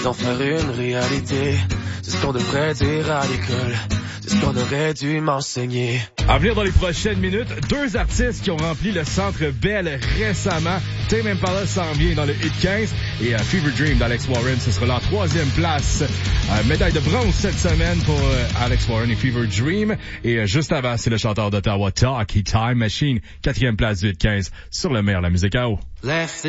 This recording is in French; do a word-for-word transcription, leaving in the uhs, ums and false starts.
d'en faire une réalité. C'est ce qu'on devrait dire à l'école. C'est ce qu'on aurait dû m'enseigner. À venir dans les prochaines minutes, deux artistes qui ont rempli le Centre Bell récemment. Tame Impala s'en vient dans le Hit quinze et uh, Fever Dream d'Alex Warren, ce sera la troisième place. Uh, médaille de bronze cette semaine pour uh, Alex Warren et Fever Dream. Et uh, juste avant, c'est le chanteur d'Ottawa Talkie Time Machine, quatrième place du Hit quinze sur le meilleur de la musique à eau.